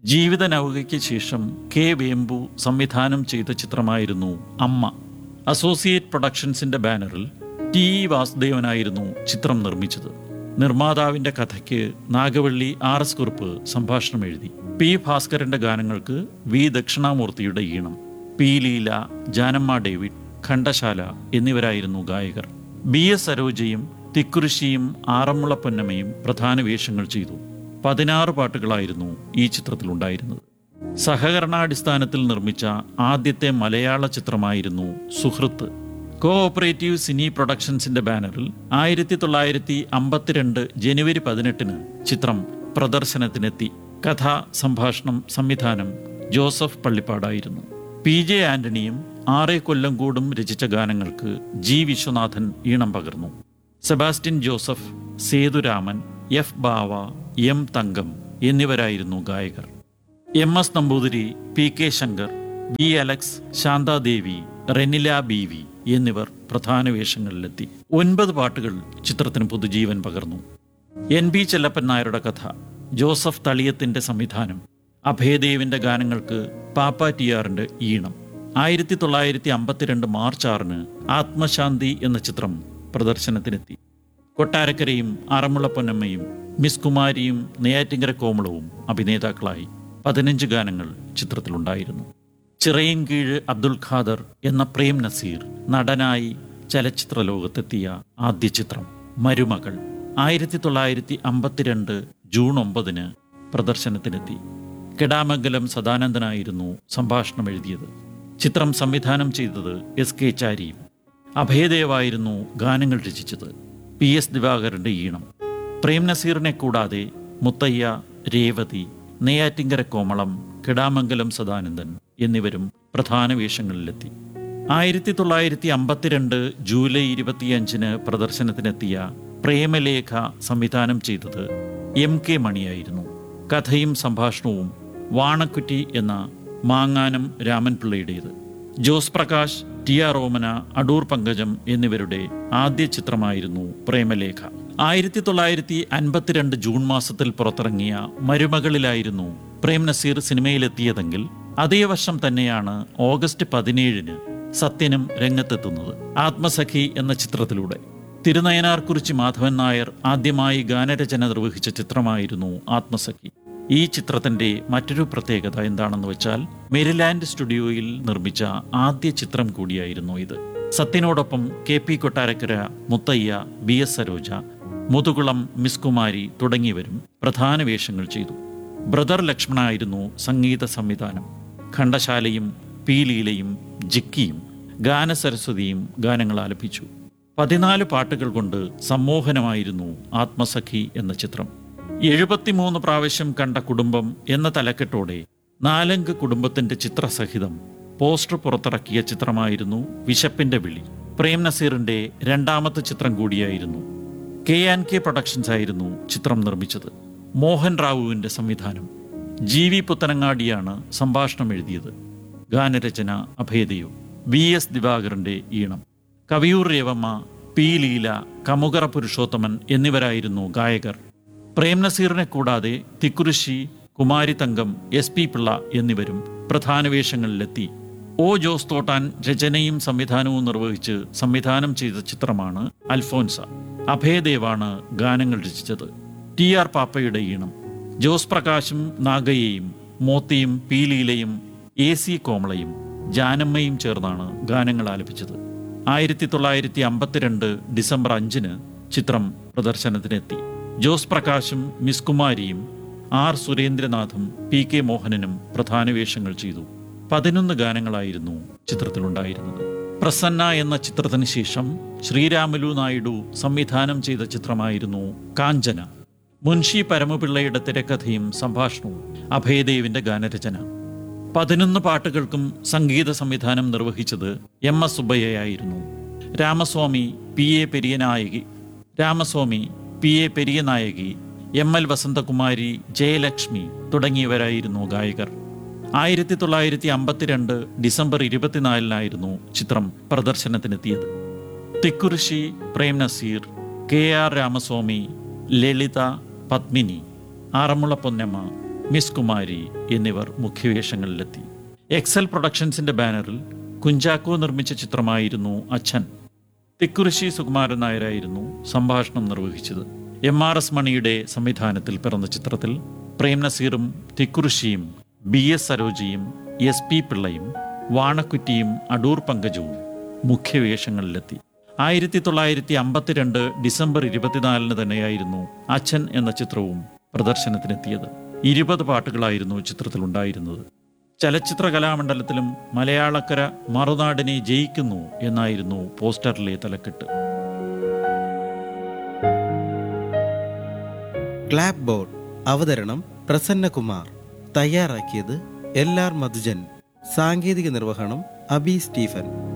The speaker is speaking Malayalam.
ജീവിത നൗകയ്ക്ക് ശേഷം കെ വേമ്പു സംവിധാനം ചെയ്ത ചിത്രമായിരുന്നു അമ്മ. അസോസിയേറ്റ് പ്രൊഡക്ഷൻസിന്റെ ബാനറിൽ ടി ഇ വാസുദേവനായിരുന്നു ചിത്രം നിർമ്മിച്ചത്. നിർമ്മാതാവിന്റെ കഥയ്ക്ക് നാഗവള്ളി RS കുറുപ്പ് സംഭാഷണം എഴുതി. പി ഭാസ്കരന്റെ ഗാനങ്ങൾക്ക് വി ദക്ഷിണാമൂർത്തിയുടെ ഈണം. പി ലീല, ജാനമ്മ ഡേവിഡ്, ഘണ്ടശാല എന്നിവരായിരുന്നു ഗായകർ. BS സരോജയും തിക്കുറിശിയും ആറന്മുള പൊന്നമ്മയും പ്രധാന വേഷങ്ങൾ ചെയ്തു. 16 പാട്ടുകളായിരുന്നു ഈ ചിത്രത്തിലുണ്ടായിരുന്നത്. സഹകരണാടിസ്ഥാനത്തിൽ നിർമ്മിച്ച ആദ്യത്തെ മലയാള ചിത്രമായിരുന്നു സുഹൃത്ത്. കോഓപ്പറേറ്റീവ് സിനി പ്രൊഡക്ഷൻസിന്റെ ബാനറിൽ 1952 ജനുവരി 18 ചിത്രം പ്രദർശനത്തിനെത്തി. കഥ, സംഭാഷണം, സംവിധാനം ജോസഫ് പള്ളിപ്പാടായിരുന്നു. PJ ആന്റണിയും R.A. കൊല്ലംകൂടും രചിച്ച ഗാനങ്ങൾക്ക് G. വിശ്വനാഥൻ ഈണം പകർന്നു. Sebastian Joseph, Sethuraman, F. ബാവ, M. തങ്കം എന്നിവരായിരുന്നു ഗായകർ. MS Namboothiri, PK Shankar, V. Alex, Shanthadevi, റെനില BV എന്നിവർ പ്രധാന വേഷങ്ങളിലെത്തി. 9 പാട്ടുകൾ ചിത്രത്തിന് പുതുജീവൻ പകർന്നു. NB ചെല്ലപ്പൻ നായരുടെ കഥ, ജോസഫ് തളിയത്തിന്റെ സംവിധാനം, അഭയദേവിന്റെ ഗാനങ്ങൾക്ക് പാപ്പ TRന്റെ ഈണം. 1952 മാർച്ച് 6 ആത്മശാന്തി എന്ന ചിത്രം പ്രദർശനത്തിനെത്തി. കൊട്ടാരക്കരയും ആറന്മുള പൊന്നമ്മയും മിസ് കുമാരിയും നെയ്യാറ്റിങ്കര കോമളവും അഭിനേതാക്കളായി. 15 ഗാനങ്ങൾ ചിത്രത്തിലുണ്ടായിരുന്നു. ചിറയിൻകീഴ് അബ്ദുൽ ഖാദർ എന്ന പ്രേം നസീർ നടനായി ചലച്ചിത്ര ലോകത്തെത്തിയ ആദ്യ ചിത്രം മരുമകൾ 1952 ജൂൺ 9 പ്രദർശനത്തിനെത്തി. കെടാമംഗലം സദാനന്ദനായിരുന്നു സംഭാഷണം എഴുതിയത്. ചിത്രം സംവിധാനം ചെയ്തത് SK ചാരിയും. അഭയദേവായിരുന്നു ഗാനങ്ങൾ രചിച്ചത്. PS ദിവാകരന്റെ ഈണം. പ്രേം നസീറിനെ കൂടാതെ മുത്തയ്യ, രേവതി, നെയ്യാറ്റിങ്കര കോമളം, കെടാമംഗലം സദാനന്ദൻ എന്നിവരും പ്രധാന വേഷങ്ങളിലെത്തി. 1952 ജൂലൈ 25 പ്രദർശനത്തിനെത്തിയ പ്രേമലേഖ സംവിധാനം ചെയ്തത് MK മണിയായിരുന്നു. കഥയും സംഭാഷണവും വാണക്കുറ്റി എന്ന മാങ്ങാനം രാമൻപിള്ളയുടേത്. ജോസ് പ്രകാശ്, TR ഓമന, അടൂർ പങ്കജം എന്നിവരുടെ ആദ്യ ചിത്രമായിരുന്നു പ്രേമലേഖ. 1952 ജൂൺ മാസത്തിൽ പുറത്തിറങ്ങിയ മരുമകളിലായിരുന്നു പ്രേം നസീർ സിനിമയിലെത്തിയതെങ്കിൽ അതേ വർഷം തന്നെയാണ് ഓഗസ്റ്റ് 17 സത്യനും രംഗത്തെത്തുന്നത്. ആത്മസഖി എന്ന ചിത്രത്തിലൂടെ. തിരുനയനാർകുറിച്ചി മാധവൻ നായർ ആദ്യമായി ഗാനരചന നിർവഹിച്ച ചിത്രമായിരുന്നു ആത്മസഖി. ഈ ചിത്രത്തിന്റെ മറ്റൊരു പ്രത്യേകത എന്താണെന്ന് വെച്ചാൽ മെരിലാൻഡ് സ്റ്റുഡിയോയിൽ നിർമ്മിച്ച ആദ്യ ചിത്രം കൂടിയായിരുന്നു ഇത്. സത്യനോടൊപ്പം KP Kottarakkara, Muthaiah, BS Saroja, Muthukulam miss Kumari തുടങ്ങിയവരും പ്രധാന വേഷങ്ങൾ ചെയ്തു. ബ്രദർ ലക്ഷ്മണ ആയിരുന്നു സംഗീത സംവിധാനം. ഘണ്ടശാലയും P ലീലയും ജിക്കിയും ഗാനസരസ്വതിയും ഗാനങ്ങൾ ആലപിച്ചു. 14 പാട്ടുകൾ കൊണ്ട് സമ്മോഹനമായിരുന്നു ആത്മസഖി എന്ന ചിത്രം. 73 പ്രാവശ്യം കണ്ട കുടുംബം എന്ന തലക്കെട്ടോടെ 4 കുടുംബത്തിന്റെ ചിത്രസഹിതം പോസ്റ്റർ പുറത്തിറക്കിയ ചിത്രമായിരുന്നു വിശപ്പിന്റെ വിളി. പ്രേം നസീറിന്റെ രണ്ടാമത്തെ ചിത്രം കൂടിയായിരുന്നു. K&K പ്രൊഡക്ഷൻസ് ആയിരുന്നു ചിത്രം നിർമ്മിച്ചത്. മോഹൻ റാവുവിന്റെ സംവിധാനം. GV പുത്തനങ്ങാടിയാണ് സംഭാഷണം എഴുതിയത്. ഗാനരചന അഭയദേവ്. VS ദിവാകരന്റെ ഈണം. കവിയൂർ രേവമ്മ, P ലീല, കമുകറ പുരുഷോത്തമൻ എന്നിവരായിരുന്നു ഗായകർ. പ്രേം നസീറിനെ കൂടാതെ തിക്കുറിശി, കുമാരി തങ്കം, SP പിള്ള എന്നിവരും പ്രധാന വേഷങ്ങളിലെത്തി. O ജോസ് തോട്ടാൻ രചനയും സംവിധാനവും നിർവഹിച്ച് സംവിധാനം ചെയ്ത ചിത്രമാണ് അൽഫോൻസ. അഭയദേവാണ് ഗാനങ്ങൾ രചിച്ചത്. TR പാപ്പയുടെ ഈണം. ജോസ് പ്രകാശും നാഗയെയും മോത്തിയും P ലീലയും AC കോമളയും ജാനമ്മയും ചേർന്നാണ് ഗാനങ്ങൾ ആലപിച്ചത്. 1952 ഡിസംബർ 5 ചിത്രം പ്രദർശനത്തിനെത്തി. ജോസ് പ്രകാശും മിസ് കുമാരിയും R സുരേന്ദ്രനാഥും PK മോഹനനും പ്രധാന വേഷങ്ങൾ ചെയ്തു. 11 ഗാനങ്ങളായിരുന്നു ചിത്രത്തിലുണ്ടായിരുന്നത്. പ്രസന്ന എന്ന ചിത്രത്തിന് ശേഷം ശ്രീരാമലു നായിഡു സംവിധാനം ചെയ്ത ചിത്രമായിരുന്നു കാഞ്ചന. മുൻഷി പരമപിള്ളയുടെ തിരക്കഥയും സംഭാഷണവും. അഭയദേവിന്റെ ഗാനരചന. 11 പാട്ടുകൾക്കും സംഗീത സംവിധാനം നിർവഹിച്ചത് MS സുബ്ബയ്യയായിരുന്നു. Ramaswamy, PA പെരിയനായകി, ML Vasanthakumari, Jayalakshmi തുടങ്ങിയവരായിരുന്നു ഗായകർ. 1952 ഡിസംബർ 24 ചിത്രം പ്രദർശനത്തിനെത്തിയത്. തിക്കുറിശി, പ്രേം നസീർ, KR രാമസ്വാമി, ലളിത, പത്മിനി, ആറന്മുള പൊന്നമ്മ, മിസ് കുമാരി എന്നിവർ മുഖ്യവേഷങ്ങളിലെത്തി. എക്സൽ പ്രൊഡക്ഷൻസിന്റെ ബാനറിൽ കുഞ്ചാക്കോ നിർമ്മിച്ച ചിത്രമായിരുന്നു അച്ഛൻ. തിക്കുറിശ്ശി സുകുമാരൻ നായരായിരുന്നു സംഭാഷണം നിർവഹിച്ചത്. MRS മണിയുടെ സംവിധാനത്തിൽ പിറന്ന ചിത്രത്തിൽ Prem നസീറും തിക്കുറിശ്ശിയും BS സരോജിയും SP പിള്ളയും വാണക്കുറ്റിയും Adoor പങ്കജവും മുഖ്യവേഷങ്ങളിലെത്തി. 1952 December 24 തന്നെയായിരുന്നു അച്ഛൻ എന്ന ചിത്രവും പ്രദർശനത്തിനെത്തിയത്. 20 പാട്ടുകളായിരുന്നു ചിത്രത്തിലുണ്ടായിരുന്നത്. ചലച്ചിത്ര കലാമണ്ഡലത്തിലും മലയാളക്കര മറുനാടിനെ ജയിക്കുന്നു എന്നായിരുന്നു പോസ്റ്ററിലെ തലക്കെട്ട്. ക്ലാപ്പ് ബോർഡ് അവതരണം പ്രസന്നകുമാർ. തയ്യാറാക്കിയത് LR മധുജൻ. സാങ്കേതിക നിർവഹണം അബി സ്റ്റീഫൻ.